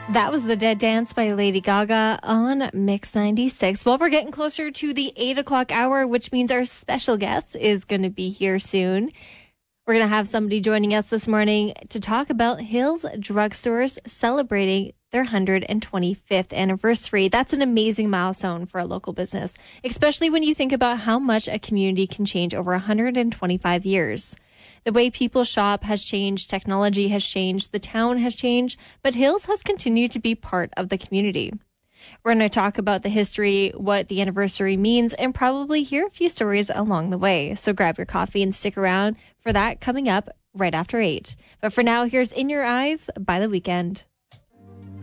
That was The Dead Dance by Lady Gaga on Mix 96. Well, we're getting closer to the 8 o'clock hour, which means our special guest is going to be here soon. We're going to have somebody joining us this morning to talk about Hills Drugstores celebrating their 125th anniversary. That's an amazing milestone for a local business, especially when you think about how much a community can change over 125 years. The way people shop has changed, technology has changed, the town has changed, but Hills has continued to be part of the community. We're going to talk about the history, what the anniversary means, and probably hear a few stories along the way. So grab your coffee and stick around for that coming up right after 8. But for now, here's In Your Eyes by The Weeknd.